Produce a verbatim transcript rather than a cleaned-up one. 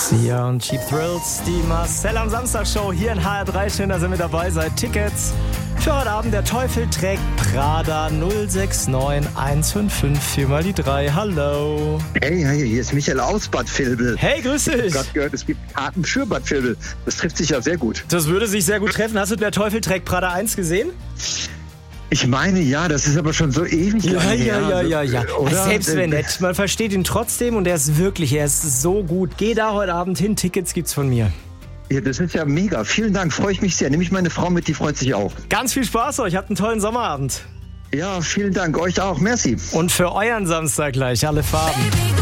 Sia und Cheap Thrills, die Marcel am Samstag Show hier in H R drei. Schön, dass ihr mit dabei seid. Tickets für heute Abend. Der Teufel trägt Prada. Null sechs neun eins fünf fünf vier mal die drei. Hallo. Hey, hey, hier ist Michael aus Bad Vilbel. Hey, grüß dich. Ich habe gerade gehört, es gibt Karten für Bad Vilbel. Das trifft sich ja sehr gut. Das würde sich sehr gut treffen. Hast du Der Teufel trägt Prada eins gesehen? Ich meine, ja, das ist aber schon so ewig Ja, lang ja, her. ja, ja, ja. Oder? Selbst wenn nicht. Man versteht ihn trotzdem und er ist wirklich, er ist so gut. Geh da heute Abend hin. Tickets gibt's von mir. Ja, das ist ja mega. Vielen Dank, freue ich mich sehr. Nehme ich meine Frau mit, die freut sich auch. Ganz viel Spaß euch. Habt einen tollen Sommerabend. Ja, vielen Dank. Euch auch. Merci. Und für euren Samstag gleich alle Farben.